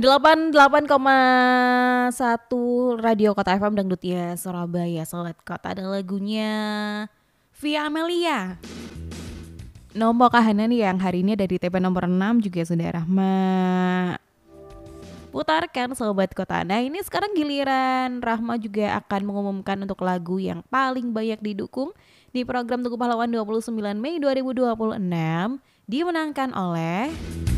88,1 Radio Kota FM Dangdutnya Surabaya. Sobat Kota, ada lagunya Via Amelia, Nomor Kahanan, yang hari ini ada di TP nomor 6 juga sudah Rahma putarkan Sobat Kota. Nah ini sekarang giliran Rahma juga akan mengumumkan untuk lagu yang paling banyak didukung di program Tugu Pahlawan 29 Mei 2026, dimenangkan oleh